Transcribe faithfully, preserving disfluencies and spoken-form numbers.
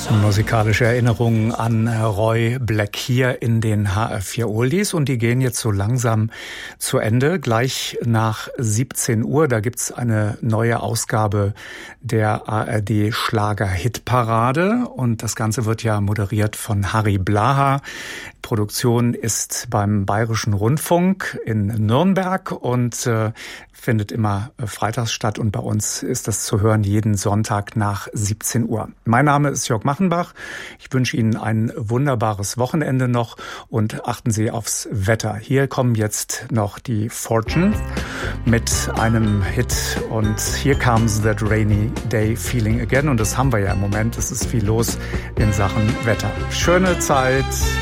Musikalische Erinnerungen an Roy Black hier in den H R vier Oldies und die gehen jetzt so langsam zu Ende. Gleich nach siebzehn Uhr, da gibt's eine neue Ausgabe der A R D Schlager-Hitparade und das Ganze wird ja moderiert von Harry Blaha. Produktion ist beim Bayerischen Rundfunk in Nürnberg und äh, findet immer äh, freitags statt und bei uns ist das zu hören jeden Sonntag nach siebzehn Uhr. Mein Name ist Jörg Machenbach. Ich wünsche Ihnen ein wunderbares Wochenende noch und achten Sie aufs Wetter. Hier kommen jetzt noch die Fortune mit einem Hit und Here Comes That Rainy Day Feeling Again und das haben wir ja im Moment. Es ist viel los in Sachen Wetter. Schöne Zeit.